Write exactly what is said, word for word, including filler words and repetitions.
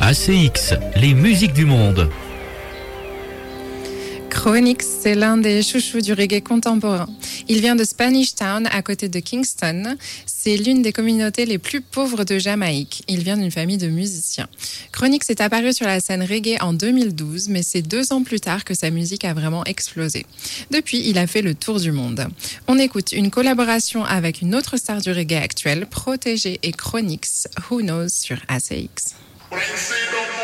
A C X, les musiques du monde. Chronixx, c'est l'un des chouchous du reggae contemporain. Il vient de Spanish Town, à côté de Kingston. C'est l'une des communautés les plus pauvres de Jamaïque. Il vient d'une famille de musiciens. Chronixx est apparu sur la scène reggae en deux mille douze, mais c'est deux ans plus tard que sa musique a vraiment explosé. Depuis, il a fait le tour du monde. On écoute une collaboration avec une autre star du reggae actuel, Protégé et Chronixx, Who Knows sur A C X.